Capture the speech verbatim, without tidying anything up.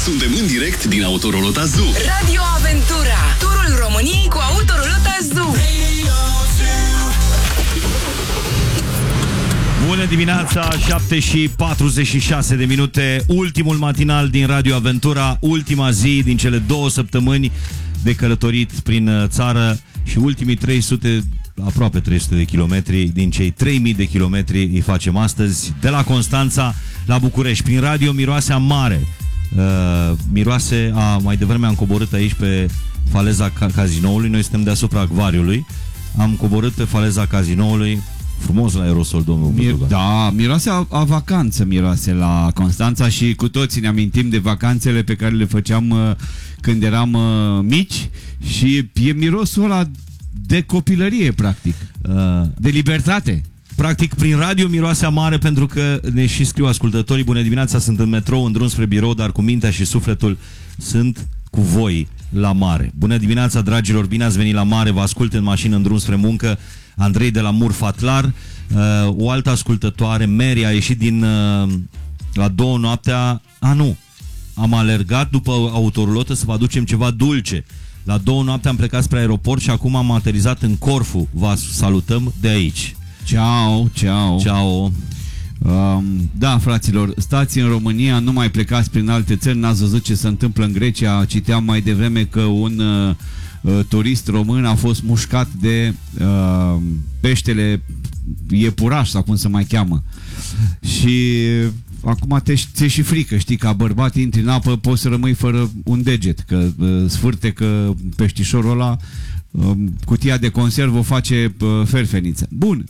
Suntem în direct din Autorolota Zoo. Radio Aventura, turul României cu Autorolota Zoo. Bună dimineața, șapte și patruzeci și șase de minute, ultimul matinal din Radio Aventura, ultima zi din cele două săptămâni de călătorit prin țară și ultimii trei sute, aproape trei sute de kilometri din cei trei mii de kilometri îi facem astăzi de la Constanța la București. Prin radio miroase a mare, uh, miroase a, mai devreme am coborât aici pe faleza ca- cazinoului, noi suntem deasupra acvariului, am coborât pe faleza cazinoului. Frumos la aerosol, domnul Mir- Da, miroase a, a vacanță, miroase la Constanța și cu toții ne amintim de vacanțele pe care le făceam uh, când eram uh, mici și e mirosul ăla de copilărie, practic, uh, de libertate. Practic, prin radio miroase mare pentru că ne și scriu ascultătorii: bună dimineața, sunt în metrou, în drum spre birou, dar cu mintea și sufletul sunt cu voi la mare. Bună dimineața, dragilor, bine ați venit la mare, vă ascult în mașină în drum spre muncă. Andrei de la Murfatlar. Uh, o altă ascultătoare, Mary, a ieșit din uh, la două noaptea. A, nu, am alergat după autorulotă să vă aducem ceva dulce. La două noaptea am plecat spre aeroport și acum am aterizat în Corfu. Vă salutăm de aici. Ciao, ciao. Ciao. Um, da, fraților, stați în România, nu mai plecați prin alte țări, n-ați văzut ce se întâmplă în Grecia. Citeam mai devreme că un uh, uh, turist român a fost mușcat de uh, peștele iepuraș, sau cum se mai cheamă. Și acum te, ți-e și frică, știi, ca bărbat intri în apă, poți să rămâi fără un deget, că uh, sfârte că peștișorul ăla, uh, cutia de conservă o face uh, ferfeniță. Bun,